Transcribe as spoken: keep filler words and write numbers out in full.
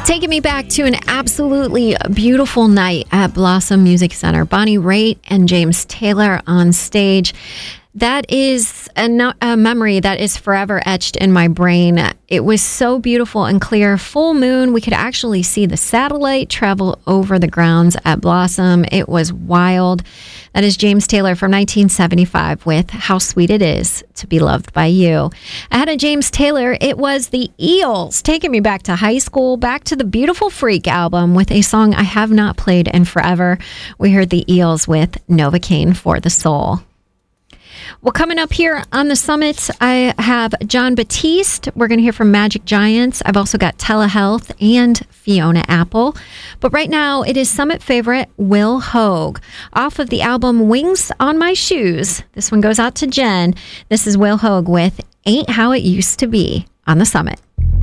Taking me back to an absolutely beautiful night at Blossom Music Center. Bonnie Raitt and James Taylor on stage. That is a, no- a memory that is forever etched in my brain. It was so beautiful and clear. Full moon. We could actually see the satellite travel over the grounds at Blossom. It was wild. That is James Taylor from nineteen seventy-five with How Sweet It Is to Be Loved by You. Ahead of James Taylor, it was the Eels, taking me back to high school, back to the Beautiful Freak album with a song I have not played in forever. We heard the Eels with Novocaine for the Soul. Well, coming up here on the summit, I have Jon Batiste. We're going to hear from Magic Giants. I've also got Telehealth and Fiona Apple. But right now, it is summit favorite Will Hoge. Off of the album Wings on My Shoes. This one goes out to Jen. This is Will Hoge with Ain't How It Used to Be on the summit.